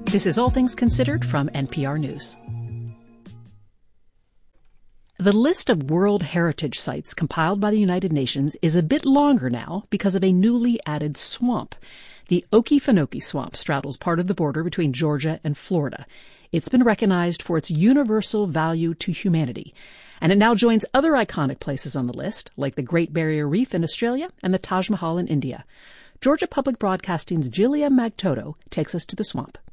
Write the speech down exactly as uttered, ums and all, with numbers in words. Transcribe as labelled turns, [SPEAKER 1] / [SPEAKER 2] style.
[SPEAKER 1] This is All Things Considered from N P R News. The list of World Heritage Sites compiled by the United Nations is a bit longer now because of a newly added swamp. The Okefenokee Swamp straddles part of the border between Georgia and Florida. It's been recognized for its universal value to humanity, and it now joins other iconic places on the list, like the Great Barrier Reef in Australia and the Taj Mahal in India. Georgia Public Broadcasting's Julia Magtoto takes us to the swamp.